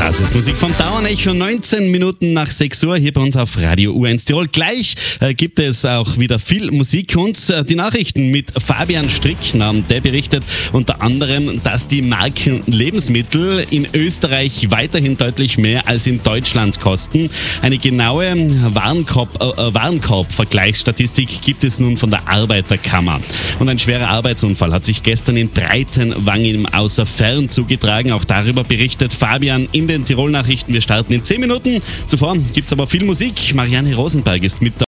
Das ist Musik vom Dauernecho, 19 Minuten nach 6 Uhr hier bei uns auf Radio U1 Tirol. Gleich gibt es auch wieder viel Musik und die Nachrichten mit Fabian Stricknamen. Der berichtet unter anderem, dass die Marken Lebensmittel in Österreich weiterhin deutlich mehr als in Deutschland kosten. Eine genaue Warenkorb-Vergleichsstatistik gibt es nun von der Arbeiterkammer. Und ein schwerer Arbeitsunfall hat sich gestern in Breitenwang im Außerfern zugetragen. Auch darüber berichtet Fabian in den Tirol-Nachrichten. Wir starten in 10 Minuten. Zuvor gibt es aber viel Musik. Marianne Rosenberg ist mit